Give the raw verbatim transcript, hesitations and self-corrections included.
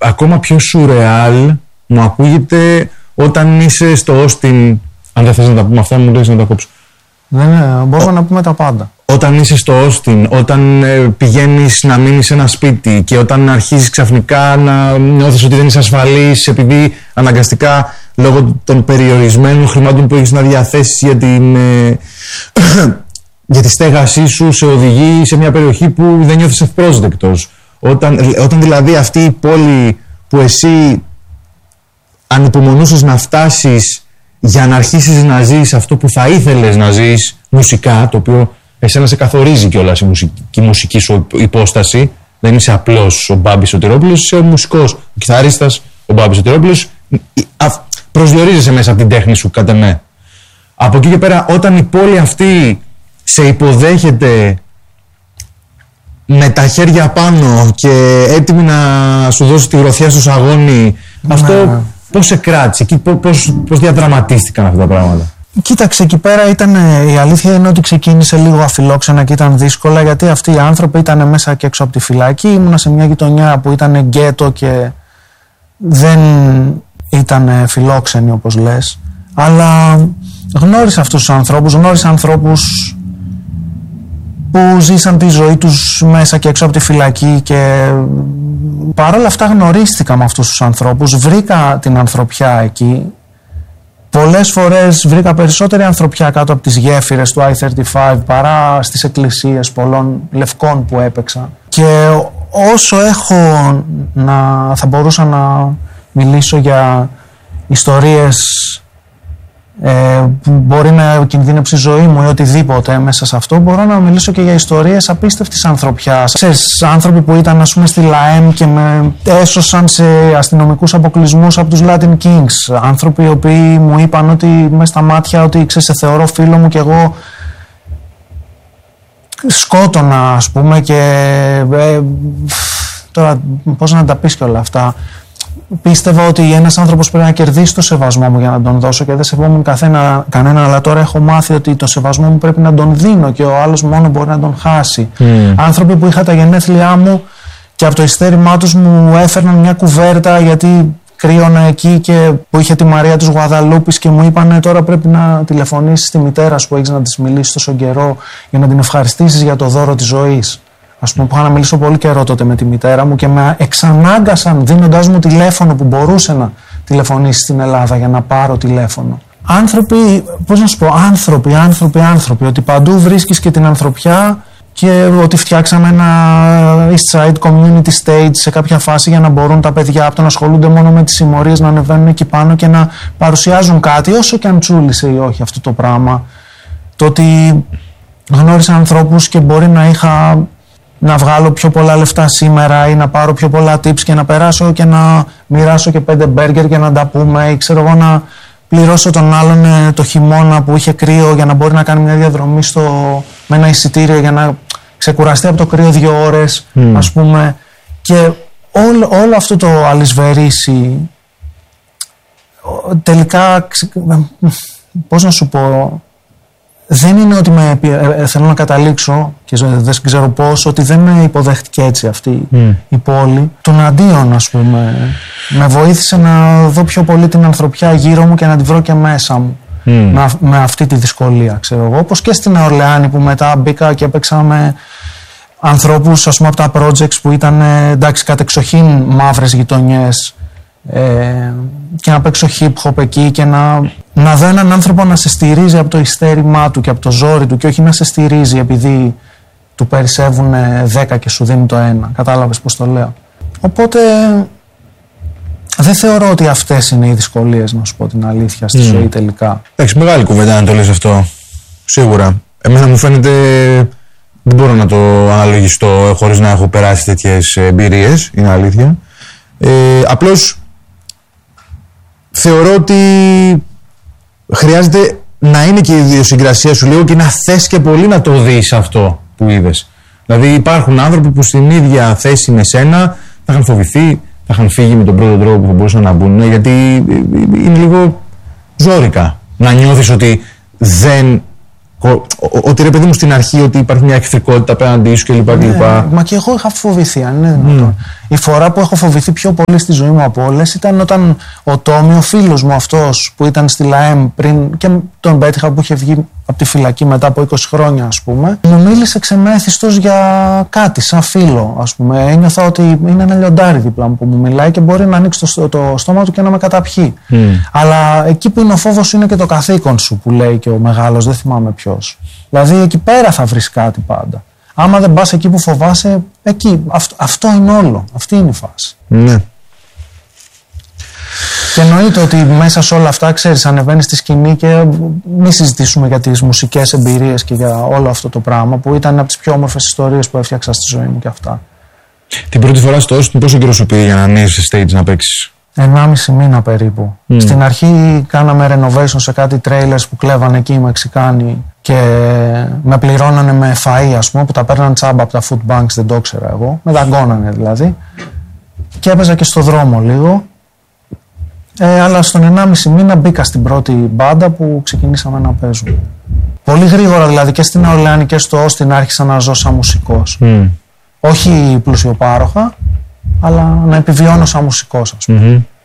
ακόμα πιο σουρεάλ μου ακούγεται όταν είσαι στο Όστιν. Αν δεν θες να τα πούμε αυτά, μου λες να τα κόψω. Δεν ναι, μπορούμε Ο... να πούμε τα πάντα. Όταν είσαι στο Όστιν, όταν ε, πηγαίνεις να μείνεις σε ένα σπίτι και όταν αρχίζεις ξαφνικά να νιώθεις ότι δεν είσαι ασφαλής επειδή αναγκαστικά λόγω των περιορισμένων χρημάτων που έχεις να διαθέσεις για την, ε, για τη στέγασή σου σε οδηγεί σε μια περιοχή που δεν νιώθεις ευπρόσδεκτος. Όταν, όταν δηλαδή αυτή η πόλη που εσύ ανυπομονούσες να φτάσεις για να αρχίσεις να ζεις αυτό που θα ήθελες να ζεις μουσικά, το οποίο εσένα σε καθορίζει κιόλας η μουσική, η μουσική σου υπόσταση. Δεν είσαι απλώς ο Μπάμπης Σωτηρόπουλος, είσαι ο μουσικός, ο κιθαρίστας, ο Μπάμπης Σωτηρόπουλος. Προσδιορίζεσαι μέσα από την τέχνη σου, κατά με. Από εκεί και πέρα, όταν η πόλη αυτή σε υποδέχεται με τα χέρια πάνω και έτοιμη να σου δώσει τη γροθιά στο σαγόνι, ναι, αυτό ναι. Πώς σε κράτησε, πώς, πώς διαδραματίστηκαν αυτά τα πράγματα? Κοίταξε, εκεί πέρα ήταν, η αλήθεια είναι ότι ξεκίνησε λίγο αφιλόξενα και ήταν δύσκολα, γιατί αυτοί οι άνθρωποι ήταν μέσα και έξω από τη φυλακή. Ήμουνα σε μια γειτονιά που ήταν γκέτο και δεν ήταν φιλόξενοι, όπως λες. Αλλά γνώρισα αυτούς τους ανθρώπους, γνώρισα ανθρώπους που ζήσαν τη ζωή τους μέσα και έξω από τη φυλακή και παρόλα αυτά γνωρίστηκα με αυτούς τους ανθρώπους, βρήκα την ανθρωπιά εκεί. Πολλές φορές βρήκα περισσότερη ανθρωπιά κάτω από τις γέφυρες του άι θέρτι φάιβ παρά στις εκκλησίες πολλών λευκών που έπαιξα. Και όσο έχω να θα μπορούσα να μιλήσω για ιστορίες ε, που μπορεί να κινδύνεψει η ζωή μου ή οτιδήποτε μέσα σε αυτό, μπορώ να μιλήσω και για ιστορίες απίστευτης ανθρωπιάς. Ξέρεις, άνθρωποι που ήταν, ας πούμε, στη ΛΑΕΜ και με έσωσαν σε αστυνομικούς αποκλεισμούς από τους Latin Kings. Άνθρωποι οι οποίοι μου είπαν ότι μέσα στα μάτια ότι, ξέρεις, σε θεωρώ φίλο μου και εγώ σκότωνα, ας πούμε, και ε, τώρα πώς να τα πεις και όλα αυτά. Πίστευα ότι ένας άνθρωπος πρέπει να κερδίσει το σεβασμό μου για να τον δώσω και δεν σεβόμουν καθένα, κανέναν, αλλά τώρα έχω μάθει ότι το σεβασμό μου πρέπει να τον δίνω και ο άλλος μόνο μπορεί να τον χάσει. Mm. Άνθρωποι που είχα τα γενέθλιά μου και από το ειστέρημά τους μου έφερναν μια κουβέρτα γιατί κρύωνα εκεί και που είχε τη Μαρία της Γουαδαλούπης και μου είπανε τώρα πρέπει να τηλεφωνήσεις στη μητέρα σου που έχεις να της μιλήσεις τόσο καιρό για να την ευχαριστήσεις για το δώρο της ζωής. Ας πούμε, που είχα να μιλήσω πολύ καιρό τότε με τη μητέρα μου και με εξανάγκασαν δίνοντάς μου τηλέφωνο που μπορούσε να τηλεφωνήσει στην Ελλάδα για να πάρω τηλέφωνο. Άνθρωποι, πώς να σου πω, άνθρωποι, άνθρωποι, άνθρωποι, ότι παντού βρίσκεις και την ανθρωπιά και ότι φτιάξαμε ένα East Side Community Stage σε κάποια φάση για να μπορούν τα παιδιά από το να ασχολούνται μόνο με τις συμμορίες να ανεβαίνουν εκεί πάνω και να παρουσιάζουν κάτι, όσο και αν τσούλησε ή όχι αυτό το πράγμα. Το ότι γνώρισα ανθρώπους και μπορεί να είχα να βγάλω πιο πολλά λεφτά σήμερα ή να πάρω πιο πολλά tips και να περάσω και να μοιράσω και πέντε μπέργκερ και να τα πούμε ή ξέρω εγώ να πληρώσω τον άλλον το χειμώνα που είχε κρύο για να μπορεί να κάνει μια διαδρομή στο, με ένα εισιτήριο για να ξεκουραστεί από το κρύο δύο ώρες mm. ας πούμε, και όλο, όλο αυτό το αλυσβερίσι τελικά, πώς να σου πω, δεν είναι ότι με, ε, θέλω να καταλήξω και δεν ξέρω πώς, ότι δεν με υποδέχτηκε έτσι αυτή mm. η πόλη. Τον αντίον, ας πούμε, με βοήθησε να δω πιο πολύ την ανθρωπιά γύρω μου και να τη βρω και μέσα μου mm. με, με αυτή τη δυσκολία, ξέρω εγώ. Όπως και στην Ορλεάνη που μετά μπήκα και έπαιξα με ανθρώπους, ας πούμε, από τα projects που ήταν, εντάξει, κατεξοχήν μαύρες γειτονιές, Ε, και να παίξω hip hop εκεί και να, να δω έναν άνθρωπο να σε στηρίζει από το ιστέρημά του και από το ζόρι του και όχι να σε στηρίζει επειδή του περισσεύουν δέκα και σου δίνει το ένα. Κατάλαβες πώς το λέω? Οπότε δεν θεωρώ ότι αυτές είναι οι δυσκολίες, να σου πω την αλήθεια, στη mm. ζωή τελικά. Εντάξει, μεγάλη κουβέντα να το λες αυτό, σίγουρα. Εμένα μου φαίνεται, δεν μπορώ να το αναλογιστώ χωρίς να έχω περάσει τέτοιες εμπειρίες, είναι αλήθεια. Ε, απλώς θεωρώ ότι χρειάζεται να είναι και η ιδιοσυγκρασία σου λίγο και να θες και πολύ να το δεις αυτό που είδες. Δηλαδή υπάρχουν άνθρωποι που στην ίδια θέση με σένα θα είχαν φοβηθεί, θα είχαν φύγει με τον πρώτο τρόπο που θα μπορούσαν να μπουν, γιατί είναι λίγο ζόρικα να νιώθεις ότι δεν ότι ρε παιδί μου στην αρχή ότι υπάρχει μια εχθρικότητα απέναντί σου κλπ. Ναι, κλπ. Μα και εγώ είχα φοβηθεί, αν είναι δυνατόν. Mm. Η φορά που έχω φοβηθεί πιο πολύ στη ζωή μου από όλες ήταν όταν ο Τόμι, ο φίλος μου αυτός που ήταν στη ΛΑΕΜ πριν και τον πέτυχα που είχε βγει από τη φυλακή μετά από είκοσι χρόνια, ας πούμε, μου μίλησε ξεμέθιστος για κάτι, σαν φίλο, ας πούμε. Ένιωθα ότι είναι ένα λιοντάρι δίπλα μου που μου μιλάει και μπορεί να ανοίξει το, το στόμα του και να με καταπιεί. Mm. Αλλά εκεί που είναι ο φόβος είναι και το καθήκον σου, που λέει και ο μεγάλος, δεν θυμάμαι ποιος. Δηλαδή εκεί πέρα θα βρεις κάτι πάντα. Άμα δεν πας εκεί που φοβάσαι, εκεί. Αυτό, αυτό είναι όλο. Αυτή είναι η φάση. Ναι. Και εννοείται ότι μέσα σε όλα αυτά, ξέρεις, ανεβαίνεις στη σκηνή και μη συζητήσουμε για τις μουσικές εμπειρίες και για όλο αυτό το πράγμα που ήταν από τις πιο όμορφες ιστορίες που έφτιαξα στη ζωή μου και αυτά. Την πρώτη φορά στο Austin πόσο καιρό σου πήγε για να ανέβεις σε stage να παίξεις? Ενάμιση μήνα περίπου. Mm. Στην αρχή κάναμε renovation σε κάτι trailers που κλέβανε εκεί οι Μεξικάνοι και με πληρώνανε με φαΐ, ας πούμε, που τα παίρναν τσάμπα από τα food banks, δεν το ήξερα εγώ. Με δαγκώνανε δηλαδή. Και έπαιζα και στο δρόμο λίγο. Ε, αλλά στον ενάμιση μήνα μπήκα στην πρώτη μπάντα που ξεκινήσαμε να παίζουμε. Πολύ γρήγορα δηλαδή και στην Νεολαία και στο Austin άρχισα να ζω σαν μουσικός. Mm. Όχι πλουσιοπάροχα, αλλά να επιβιώνω σαν μουσικός, ας πούμε. Mm-hmm.